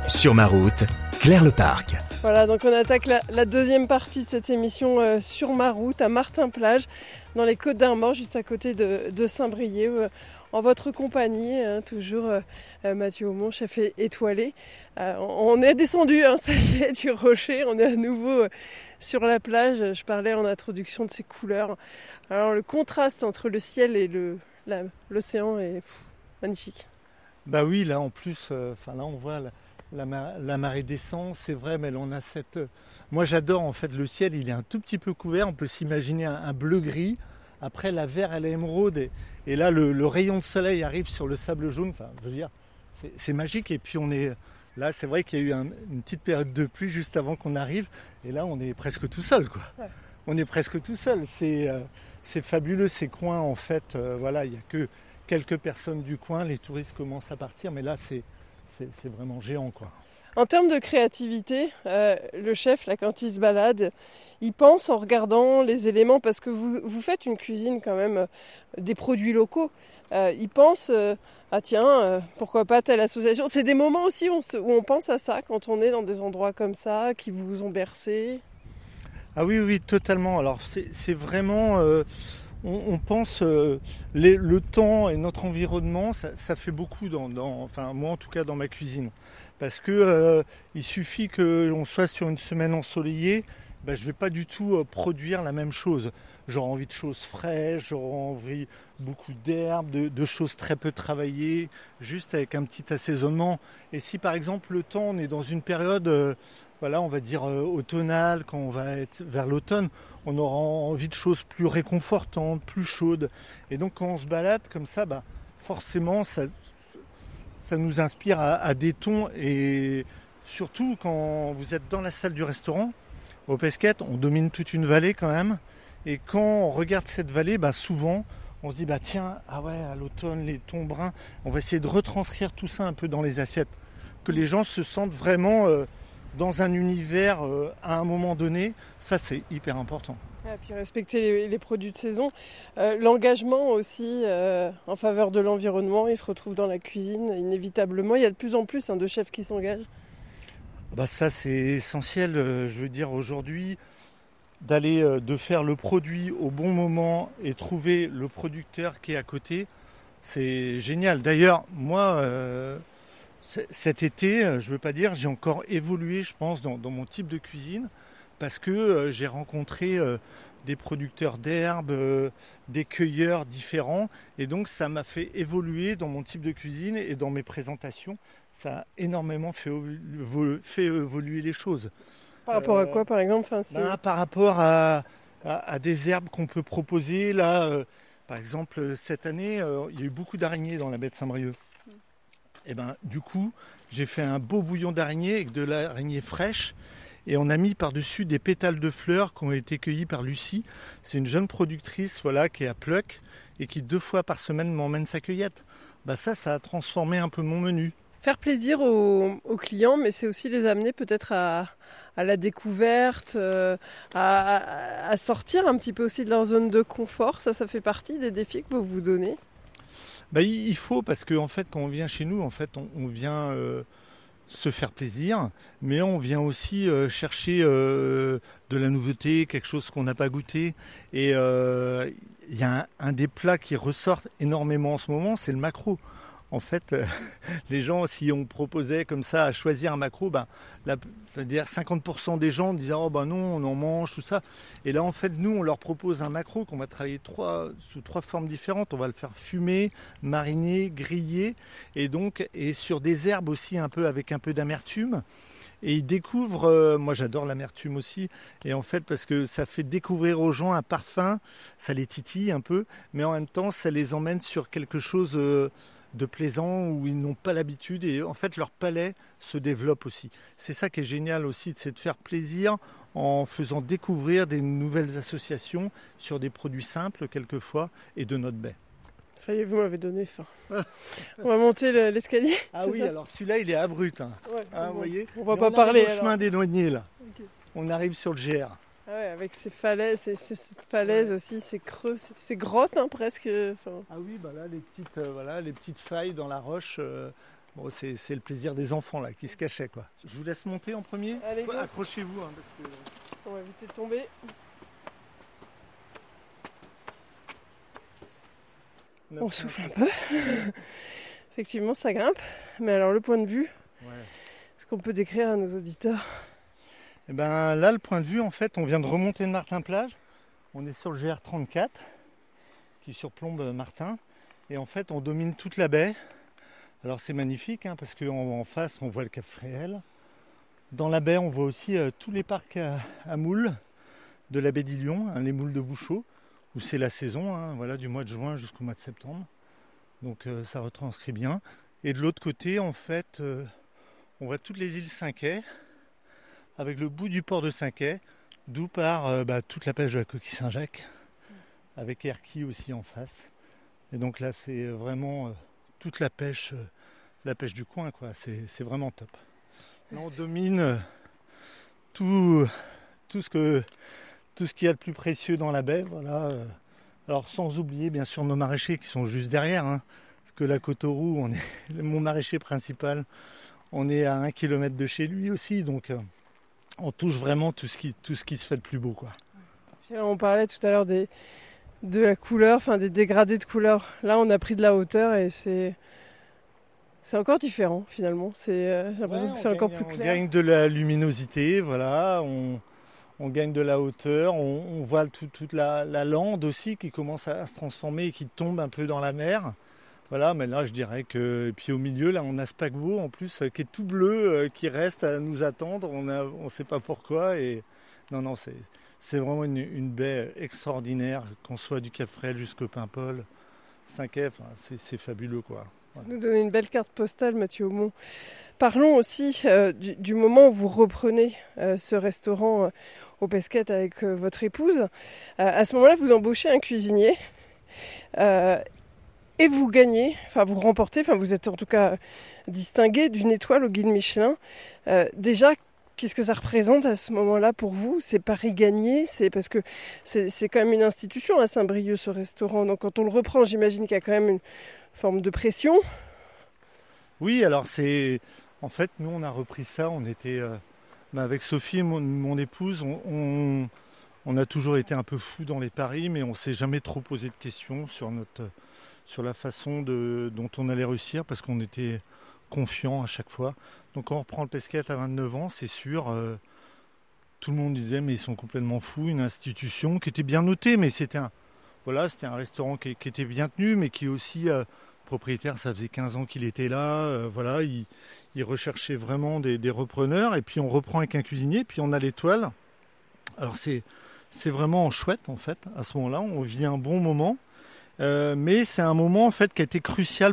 Sur ma route, Claire Leparc. Voilà, donc on attaque la deuxième partie de cette émission sur ma route à Martin-Plage, dans les Côtes d'Armor, juste à côté de Saint-Brieuc, en votre compagnie, toujours Mathieu Aumont, chef étoilé. On est descendu, ça y est, du rocher, on est à nouveau sur la plage. Je parlais en introduction de ces couleurs. Alors le contraste entre le ciel et l'océan est magnifique. Bah oui, là en plus, là on voit la marée descend, c'est vrai, mais là on a cette... Moi j'adore en fait le ciel, il est un tout petit peu couvert, on peut s'imaginer un bleu-gris, après la vert à l'émeraude, et là le rayon de soleil arrive sur le sable jaune, je veux dire, c'est magique, et puis on est... Là c'est vrai qu'il y a eu une petite période de pluie juste avant qu'on arrive, et là on est presque tout seul, quoi. Ouais. On est presque tout seul, c'est fabuleux ces coins en fait, il n'y a que quelques personnes du coin, les touristes commencent à partir, mais là c'est vraiment géant, quoi. En termes de créativité, le chef, là, quand il se balade, il pense en regardant les éléments, parce que vous faites une cuisine quand même, des produits locaux. Il pense, pourquoi pas telle association. C'est des moments aussi où on pense à ça, quand on est dans des endroits comme ça, qui vous ont bercé. Ah oui, totalement. Alors c'est vraiment... On pense le temps et notre environnement, ça fait beaucoup moi en tout cas dans ma cuisine. Parce que il suffit qu'on soit sur une semaine ensoleillée, je ne vais pas du tout produire la même chose. J'aurai envie de choses fraîches, j'aurai envie beaucoup d'herbes, de choses très peu travaillées, juste avec un petit assaisonnement. Et si par exemple le temps, on est dans une période, on va dire automnale, quand on va être vers l'automne, on aura envie de choses plus réconfortantes, plus chaudes. Et donc quand on se balade comme ça, forcément ça nous inspire à des tons. Et surtout quand vous êtes dans la salle du restaurant, au Pesquet, on domine toute une vallée quand même. Et quand on regarde cette vallée, souvent on se dit à l'automne, les tons bruns, on va essayer de retranscrire tout ça un peu dans les assiettes. Que les gens se sentent vraiment... dans un univers à un moment donné, ça c'est hyper important. Et puis respecter les produits de saison. L'engagement aussi en faveur de l'environnement, il se retrouve dans la cuisine inévitablement. Il y a de plus en plus de chefs qui s'engagent. Ça c'est essentiel, je veux dire aujourd'hui, de faire le produit au bon moment et trouver le producteur qui est à côté, c'est génial. D'ailleurs, moi... cet été, je ne veux pas dire, j'ai encore évolué, je pense, dans mon type de cuisine, parce que j'ai rencontré des producteurs d'herbes, des cueilleurs différents, et donc ça m'a fait évoluer dans mon type de cuisine et dans mes présentations. Ça a énormément fait évoluer les choses. Par rapport à quoi, par exemple? Par rapport à des herbes qu'on peut proposer. Là, par exemple, cette année, il y a eu beaucoup d'araignées dans la baie de Saint-Brieuc. Et du coup, j'ai fait un beau bouillon d'araignée avec de l'araignée fraîche et on a mis par-dessus des pétales de fleurs qui ont été cueillis par Lucie. C'est une jeune productrice qui est à Pleuc et qui 2 fois par semaine m'emmène sa cueillette. Ça a transformé un peu mon menu. Faire plaisir aux clients, mais c'est aussi les amener peut-être à la découverte, à sortir un petit peu aussi de leur zone de confort. Ça fait partie des défis que vous vous donnez. Il faut, parce que en fait, quand on vient chez nous, en fait, on vient se faire plaisir, mais on vient aussi chercher de la nouveauté, quelque chose qu'on n'a pas goûté. Et il y a un des plats qui ressort énormément en ce moment, c'est le maquereau. En fait, les gens, si on proposait comme ça à choisir un maquereau, c'est-à-dire 50% des gens disaient non, on en mange, tout ça. Et là, en fait, nous, on leur propose un maquereau qu'on va travailler sous 3 formes différentes. On va le faire fumer, mariner, griller, et sur des herbes aussi avec un peu d'amertume. Et ils découvrent, moi j'adore l'amertume aussi, et en fait parce que ça fait découvrir aux gens un parfum, ça les titille un peu, mais en même temps ça les emmène sur quelque chose de plaisant où ils n'ont pas l'habitude, et en fait leur palais se développe aussi. C'est ça qui est génial aussi, c'est de faire plaisir en faisant découvrir des nouvelles associations sur des produits simples quelquefois et de notre baie. Ça y est, vous m'avez donné faim. On va monter l'escalier. Ah oui, alors celui-là il est abrupt. Ouais, vous voyez, on va pas parler. Au chemin des douaniers là. Okay. On arrive sur le GR. Ah ouais, avec ces falaises, ces falaises aussi, ces creux, ces grottes presque. Ah oui, là les petites failles dans la roche. Bon, c'est le plaisir des enfants là qui se cachaient quoi. Je vous laisse monter en premier. Allez, go. Accrochez-vous parce que... On va éviter de tomber. On souffle un peu. Effectivement, ça grimpe. Mais alors, le point de vue, est-ce qu'on peut décrire à nos auditeurs? Eh ben, là, le point de vue, en fait, on vient de remonter de Martin-Plage. On est sur le GR34 qui surplombe Martin. Et en fait, on domine toute la baie. Alors, c'est magnifique parce qu'en face, on voit le Cap Fréhel. Dans la baie, on voit aussi tous les parcs à moules de la baie d'Illion, les moules de Bouchot, où c'est la saison, voilà, du mois de juin jusqu'au mois de septembre. Donc ça retranscrit bien. Et de l'autre côté, en fait, on voit toutes les îles Cinquet, avec le bout du port de Cinquet, d'où part toute la pêche de la coquille Saint-Jacques, avec Erquy aussi en face. Et donc là, c'est vraiment toute la pêche du coin, quoi. C'est vraiment top. Là, on domine tout ce qu'il y a de plus précieux dans la baie, voilà. Alors sans oublier bien sûr nos maraîchers qui sont juste derrière, parce que la Côte-aux-Roux, mon maraîcher principal, on est à 1 kilomètre de chez lui aussi, donc on touche vraiment tout ce qui se fait de plus beau, quoi. On parlait tout à l'heure de la couleur, des dégradés de couleur. Là, on a pris de la hauteur et c'est encore différent finalement. J'ai l'impression que c'est encore plus clair. On gagne de la luminosité, voilà. On gagne de la hauteur. On voit toute la lande aussi qui commence à se transformer et qui tombe un peu dans la mer. Voilà, mais là je dirais que... Et puis au milieu, là, on a ce paquebot en plus qui est tout bleu, qui reste à nous attendre. On ne sait pas pourquoi. Et non, c'est vraiment une baie extraordinaire, qu'on soit du Cap Fréhel jusqu'au Paimpol, Cinquet, c'est fabuleux, quoi. Vous nous donnez une belle carte postale, Mathieu Aumont. Parlons aussi du moment où vous reprenez ce restaurant aux Pesquettes avec votre épouse. À ce moment-là, vous embauchez un cuisinier et vous gagnez, vous remportez, vous êtes en tout cas distingué d'une étoile au guide Michelin. Déjà, qu'est-ce que ça représente à ce moment-là pour vous? C'est Paris gagné, c'est parce que c'est quand même une institution à Saint-Brieuc, ce restaurant. Donc quand on le reprend, j'imagine qu'il y a quand même une forme de pression. Oui, alors en fait, nous on a repris ça, on était avec Sophie, mon épouse, on a toujours été un peu fous dans les paris, mais on s'est jamais trop posé de questions sur la façon dont on allait réussir, parce qu'on était confiants à chaque fois. Donc quand on reprend le Pesquet à 29 ans, c'est sûr, tout le monde disait mais ils sont complètement fous, une institution qui était bien notée, mais c'était un restaurant qui était bien tenu, mais qui aussi... propriétaire, ça faisait 15 ans qu'il était là, voilà, il recherchait vraiment des repreneurs, et puis on reprend avec un cuisinier, puis on a l'étoile. Alors c'est vraiment chouette en fait, à ce moment-là, on vit un bon moment, mais c'est un moment en fait qui a été crucial